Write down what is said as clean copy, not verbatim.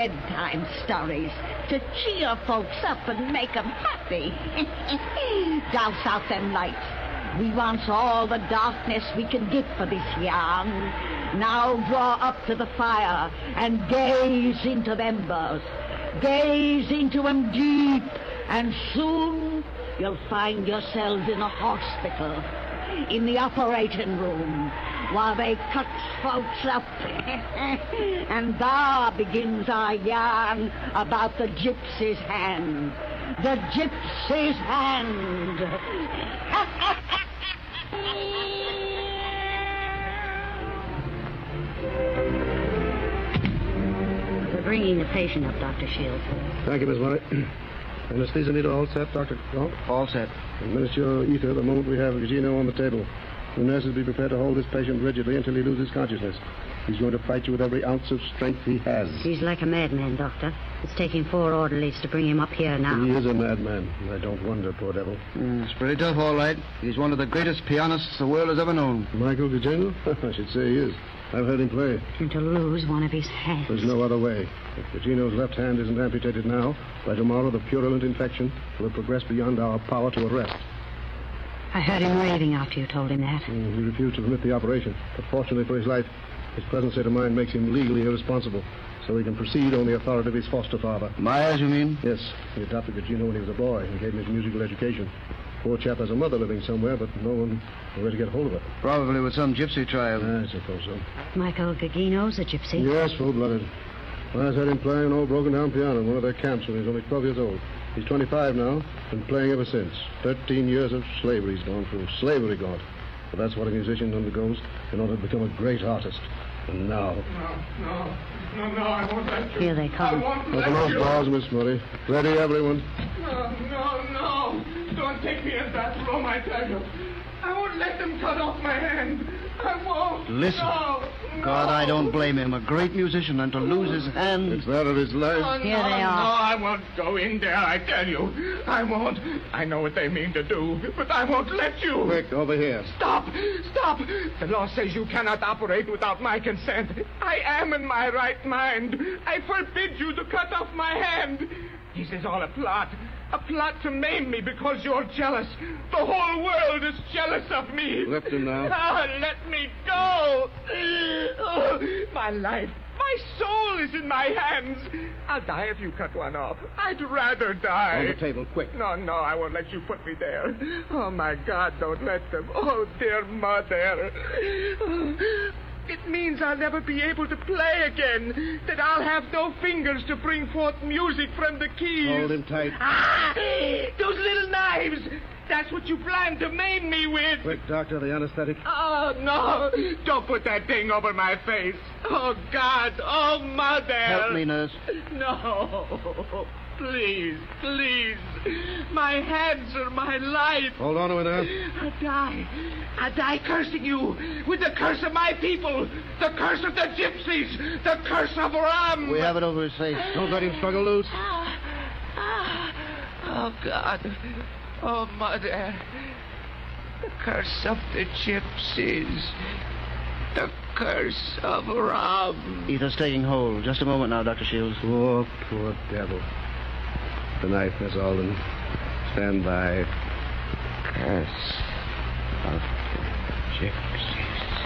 bedtime stories to cheer folks up and make 'em happy. Douse out them lights. We wants all the darkness we can get for this yarn. Now draw up to the fire and gaze into them embers. Gaze into 'em deep, and soon you'll find yourselves in a hospital, in the operating room, while they cut folks up. And there begins our yarn about the gypsy's hand. The gypsy's hand. We're bringing the patient up, Dr. Shields. Thank you, Miss Murray. Anesthesia needle all set, Dr. Galt? All set. Administer your ether the moment we have Gugino on the table. The nurses be prepared to hold this patient rigidly until he loses consciousness. He's going to fight you with every ounce of strength he has. He's like a madman, Doctor. It's taking 4 orderlies to bring him up here now. He is a madman. I don't wonder, poor devil. It's pretty tough, all right. He's one of the greatest pianists the world has ever known. Michael Gugino? I should say he is. I've heard him play. And to lose one of his hands. There's no other way. If Gugino's left hand isn't amputated now, by tomorrow the purulent infection will have progressed beyond our power to arrest. I heard him raving after you told him that. He refused to permit the operation, but fortunately for his life, his present state of mind makes him legally irresponsible, so he can proceed on the authority of his foster father. Myers, you mean? Yes. He adopted Gugino when he was a boy and gave him his musical education. Poor chap has a mother living somewhere, but no one knows where to get hold of her. Probably with some gypsy trial. I suppose so. Michael Gugino's a gypsy? Yes, full-blooded. I heard him playing an old broken-down piano in one of their camps when he was only 12 years old. He's 25 now, been playing ever since. 13 years of slavery he's gone through. Slavery, God. But that's what a musician undergoes in order to become a great artist. And now... No, I won't let you. Here they come. Open those doors, Miss Murray. Ready, everyone. No. Don't take me in that room, I tell you. I won't let them cut off my hand. I won't. Listen. No. God, I don't blame him. A great musician, and to lose his hand... It's that of his life. Here they are. No, I won't go in there, I tell you. I won't. I know what they mean to do, but I won't let you. Quick, over here. Stop! The law says you cannot operate without my consent. I am in my right mind. I forbid you to cut off my hand. This is all a plot. A plot to maim me because you're jealous. The whole world is jealous of me. Lift him now. Let me go. Oh, my life, my soul is in my hands. I'll die if you cut one off. I'd rather die. On the table, quick. No, I won't let you put me there. Oh, my God, don't let them. Oh, dear mother. It means I'll never be able to play again. That I'll have no fingers to bring forth music from the keys. Hold him tight. Those little knives. That's what you plan to maim me with. Quick, Doctor, the anesthetic. Oh, no. Don't put that thing over my face. Oh, God. Oh, Mother. Help me, nurse. No. Please. My hands are my life. Hold on to it, nurse. I die cursing you with the curse of my people, the curse of the gypsies, the curse of Ram. We have it over his face. Don't let him struggle loose. Oh, God. Oh, Mother. The curse of the gypsies. The curse of Ram. Ether's taking hold. Just a moment now, Dr. Shields. Oh, poor devil. The knife, Miss Alden. Stand by. Curse of the gypsies.